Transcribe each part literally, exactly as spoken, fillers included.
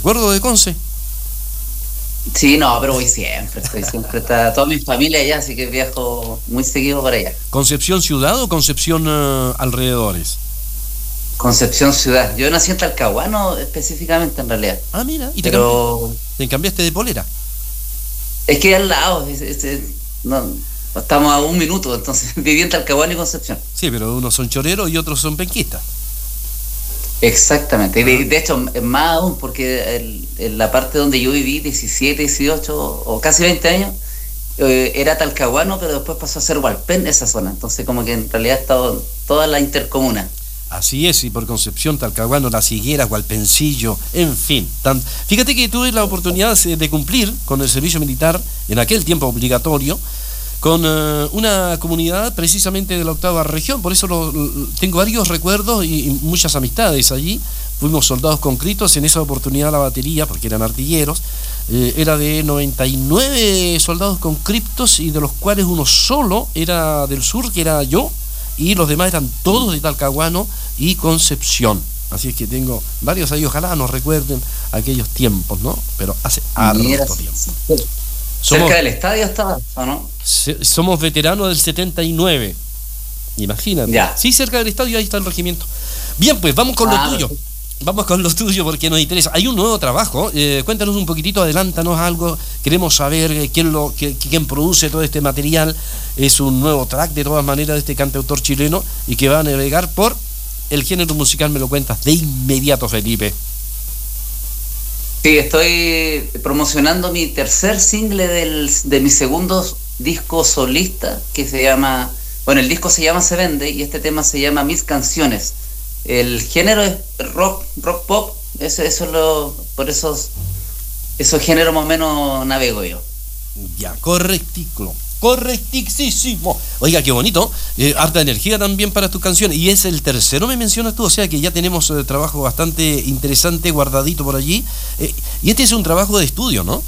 recuerdo de Conce. Sí, no, pero voy siempre, estoy siempre, está toda mi familia allá, así que viajo muy seguido para allá. ¿Concepción ciudad o Concepción uh, alrededores? Concepción ciudad. Yo nací en Talcahuano específicamente, en realidad. Ah, mira, y te, pero... cambi- te cambiaste de polera. Es que al lado, es, es, es, no, estamos a un minuto, entonces viví en Talcahuano y Concepción. Sí, pero unos son choreros y otros son penquistas. Exactamente, y de, de hecho más aún porque el, en la parte donde yo viví diecisiete, dieciocho o casi veinte años eh, era Talcahuano, pero después pasó a ser Hualpén esa zona, entonces como que en realidad ha estado toda la intercomuna. Así es, y por Concepción, Talcahuano, Las Higueras, Hualpencillo, en fin. Tan... Fíjate que tuve la oportunidad de cumplir con el servicio militar, en aquel tiempo obligatorio, con uh, una comunidad precisamente de la octava región, por eso lo, lo, tengo varios recuerdos y, y muchas amistades allí. Fuimos soldados conscritos, en esa oportunidad la batería, porque eran artilleros, eh, era de noventa y nueve soldados conscriptos y de los cuales uno solo era del sur, que era yo, y los demás eran todos de Talcahuano y Concepción. Así es que tengo varios ahí, ojalá nos recuerden aquellos tiempos, ¿no? Pero hace harto tiempo. Somos, cerca del estadio estaba, ¿o no? Somos veteranos del setenta y nueve. Imagínate. Ya. Sí, cerca del estadio, ahí está el regimiento. Bien, pues vamos con ah, lo tuyo. Perfecto. Vamos con lo tuyo porque nos interesa. Hay un nuevo trabajo. Eh, cuéntanos un poquitito, adelántanos algo. Queremos saber quién lo, quién, quién produce todo este material. Es un nuevo track, de todas maneras, de este cantautor chileno y que va a navegar por el género musical. Me lo cuentas de inmediato, Felipe. Sí, estoy promocionando mi tercer single del, de mi segundo disco solista, que se llama, bueno, el disco se llama Se Vende y este tema se llama Mis Canciones. El género es rock, rock pop, eso, eso es lo, por esos, esos géneros más o menos navego yo. Ya, correctico. Correctísimo. Oiga, qué bonito. Eh, harta energía también para tus canciones. Y es el tercero, me mencionas tú. O sea que ya tenemos eh, trabajo bastante interesante guardadito por allí. Eh, y este es un trabajo de estudio, ¿no?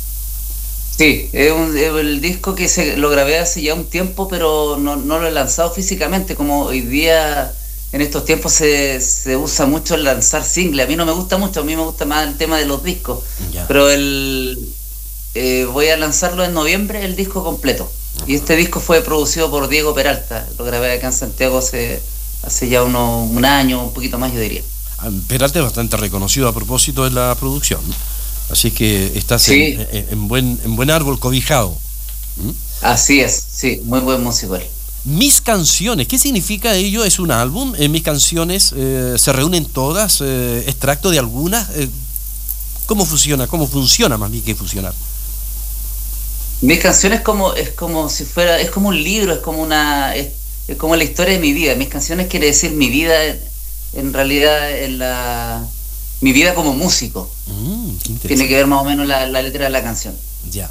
Sí, es, un, es el disco que se lo grabé hace ya un tiempo, pero no, no lo he lanzado físicamente. Como hoy día, en estos tiempos, se, se usa mucho el lanzar single. A mí no me gusta mucho, a mí me gusta más el tema de los discos. Ya. Pero el... Eh, voy a lanzarlo en noviembre, el disco completo. Y este disco fue producido por Diego Peralta. Lo grabé acá en Santiago hace, hace ya uno, un año, un poquito más, yo diría. Peralta es bastante reconocido a propósito de la producción. Así que estás sí. en, en, en, buen, en buen árbol cobijado. ¿Mm? Así es, sí, muy buen músico. Mis Canciones, ¿qué significa ello? ¿Es un álbum? ¿En Mis Canciones eh, se reúnen todas? Eh, ¿Extracto de algunas? Eh, ¿Cómo funciona? ¿Cómo funciona más bien que funcionar? Mis canciones como es como si fuera es como un libro, es como una es, es como la historia de mi vida. Mis canciones quiere decir mi vida en realidad en la mi vida como músico. Mm, tiene que ver más o menos la, la letra de la canción. Ya.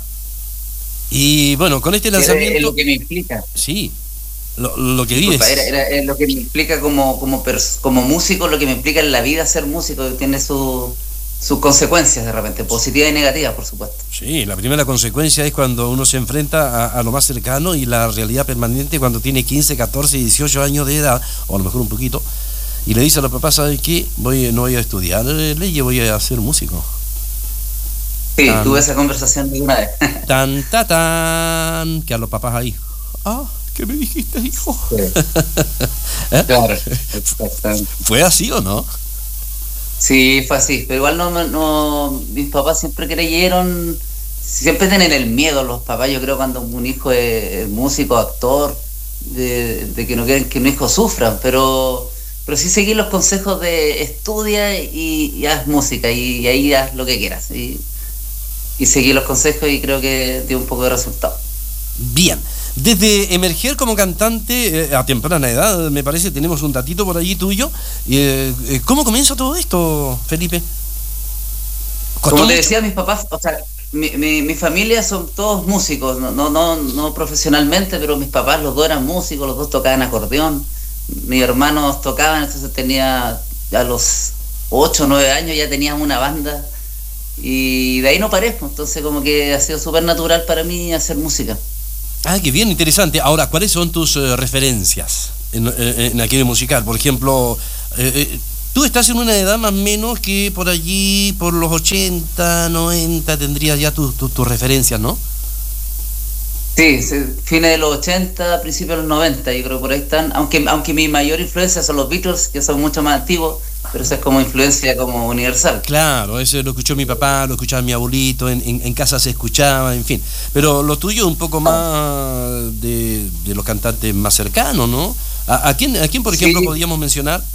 Y bueno, con este lanzamiento es lo que me implica. Sí. Lo, lo que vives. Era, era, era lo que me implica como como pers- como músico, lo que me implica en la vida ser músico, tiene su sus consecuencias de repente, positivas y negativas, por supuesto. Sí, la primera consecuencia es cuando uno se enfrenta a, a lo más cercano y la realidad permanente cuando tiene quince, catorce, dieciocho años de edad, o a lo mejor un poquito, y le dice a los papás, ¿sabes qué? Voy, no voy a estudiar leyes, voy a ser músico. Sí, tan, tuve esa conversación alguna vez. Tan, ta, tan, que a los papás ahí, ah, ¿qué me dijiste, hijo? Sí. ¿Eh? Claro, ¿fue así o no? Sí, fue así, pero igual no, no, mis papás siempre creyeron, siempre tienen el miedo los papás, yo creo, cuando un hijo es músico, actor, de, de que no quieren que un hijo sufra, pero, pero sí seguir los consejos de estudia y, y haz música y, y ahí haz lo que quieras, y, y seguir los consejos y creo que dio un poco de resultado. Bien. Desde emerger como cantante eh, a temprana edad, me parece, tenemos un datito por allí tuyo. Eh, ¿Cómo comienza todo esto, Felipe? Como te decía, mis papás, o sea, mi, mi, mi familia son todos músicos, no, no, no, no profesionalmente, pero mis papás, los dos eran músicos, los dos tocaban acordeón, mis hermanos tocaban, entonces tenía a los ocho o nueve años ya teníamos una banda y de ahí no paré, entonces como que ha sido súper natural para mí hacer música. Ah, qué bien, interesante. Ahora, ¿cuáles son tus uh, referencias en, en, en aquello musical? Por ejemplo, eh, Tú estás en una edad más o menos que por allí, por los ochenta, noventa, tendrías ya tus tu, tu referencias, ¿no? Sí, sí, fines de los ochenta, principios de los noventa, yo creo que por ahí están, aunque, aunque mi mayor influencia son los Beatles, que son mucho más antiguos, pero esa es como influencia como universal. Claro, eso lo escuchó mi papá, lo escuchaba mi abuelito, en, en, en casa se escuchaba, en fin. Pero lo tuyo es un poco más de, de los cantantes más cercanos, ¿no? ¿A, a, quién, a quién, por ejemplo, sí. podríamos mencionar?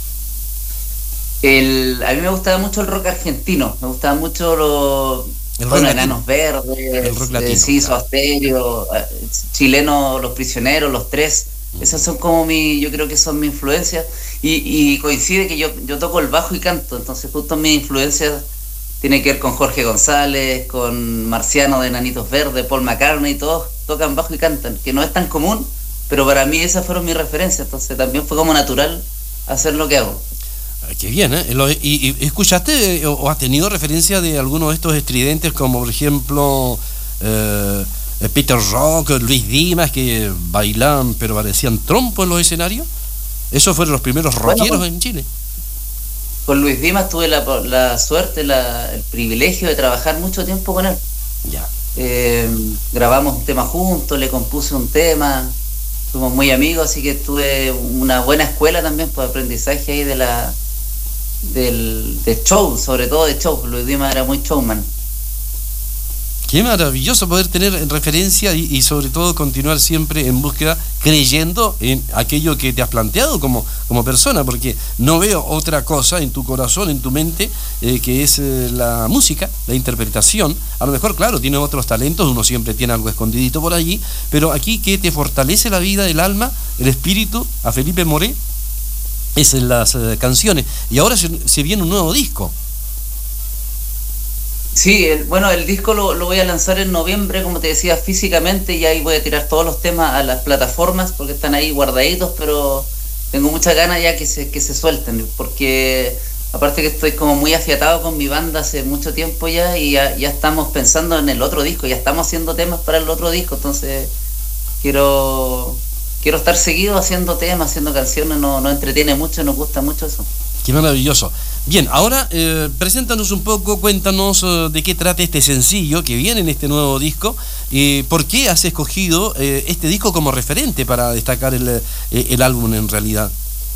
El, a mí me gustaba mucho el rock argentino, me gustaba mucho los... El bueno, Enanos Verdes, el rock latino, eh, sí, claro. Soda Stereo, eh, chilenos, Los Prisioneros, Los Tres. Esas son como mi, yo creo que son mis influencias. Y, y coincide que yo, yo toco el bajo y canto, entonces justo mis influencias tienen que ver con Jorge González, con Marciano de Enanitos Verdes, Paul McCartney, todos tocan bajo y cantan, que no es tan común, pero para mí esas fueron mis referencias, entonces también fue como natural hacer lo que hago. Qué bien, ¿eh? ¿Y, y escuchaste o, o has tenido referencia de algunos de estos estridentes, como por ejemplo eh, Peter Rock, Luis Dimas, que bailaban pero parecían trompo en los escenarios? ¿Esos fueron los primeros rockeros bueno, con, en Chile? Con Luis Dimas tuve la, la suerte, la, el privilegio de trabajar mucho tiempo con él. Ya. Eh, grabamos un tema juntos, le compuse un tema, fuimos muy amigos, así que tuve una buena escuela también por aprendizaje ahí de la... Del, de show, sobre todo de show. Luis Dimas era muy showman. Qué maravilloso poder tener en referencia y, y sobre todo continuar siempre en búsqueda, creyendo en aquello que te has planteado como, como persona, porque no veo otra cosa en tu corazón, en tu mente, eh, que es eh, la música, la interpretación. A lo mejor, claro, tienes otros talentos, uno siempre tiene algo escondidito por allí, pero aquí que te fortalece la vida, el alma, el espíritu, a Felipe Moré, es en las eh, canciones. Y ahora se, se viene un nuevo disco. Sí, el, bueno, el disco lo, lo voy a lanzar en noviembre, como te decía, físicamente, y ahí voy a tirar todos los temas a las plataformas, porque están ahí guardaditos, pero tengo muchas ganas ya que se, que se suelten, porque aparte que estoy como muy afiatado con mi banda hace mucho tiempo ya, y ya, ya estamos pensando en el otro disco, ya estamos haciendo temas para el otro disco, entonces quiero... Quiero estar seguido haciendo temas, haciendo canciones, nos no entretiene mucho, nos gusta mucho eso. Qué maravilloso. Bien, ahora eh, preséntanos un poco, cuéntanos eh, de qué trata este sencillo que viene en este nuevo disco, y eh, por qué has escogido eh, este disco como referente para destacar el, eh, el álbum en realidad.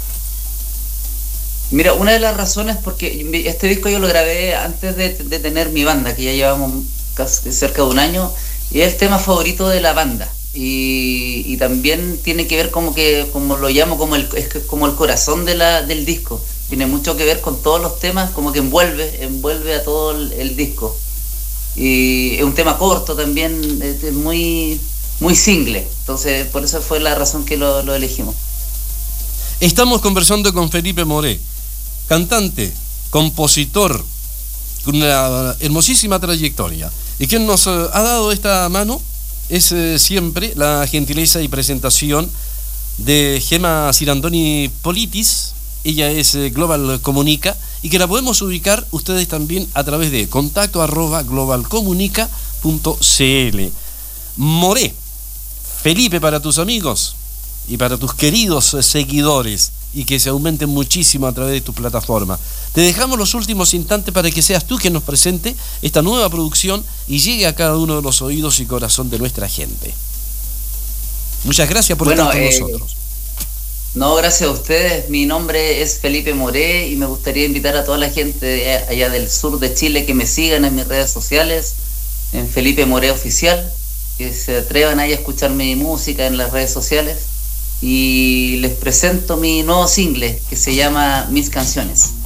Mira, una de las razones porque este disco yo lo grabé antes de, de tener mi banda, que ya llevamos casi cerca de un año, y es el tema favorito de la banda. Y, y también tiene que ver como que, como lo llamo, como el, es como el corazón de la, del disco. Tiene mucho que ver con todos los temas, como que envuelve, envuelve a todo el, el disco. Y es un tema corto también, es, es muy, muy single. Entonces, por eso fue la razón que lo, lo elegimos. Estamos conversando con Felipe Moré, cantante, compositor, con una hermosísima trayectoria. Y quien nos ha dado esta mano es eh, siempre la gentileza y presentación de Gema Cirandoni Politis. Ella es eh, Global Comunica, y que la podemos ubicar ustedes también a través de contacto arroba globalcomunica punto cl. Moré, Felipe para tus amigos y para tus queridos eh, seguidores, y que se aumenten muchísimo a través de tu plataforma. Te dejamos los últimos instantes para que seas tú quien nos presente esta nueva producción y llegue a cada uno de los oídos y corazón de nuestra gente. Muchas gracias por bueno, estar con eh, nosotros. No, gracias a ustedes. Mi nombre es Felipe Moré y me gustaría invitar a toda la gente de allá del sur de Chile que me sigan en mis redes sociales, en Felipe Moré Oficial, que se atrevan ahí a escuchar mi música en las redes sociales. Y les presento mi nuevo single que se llama Mis Canciones.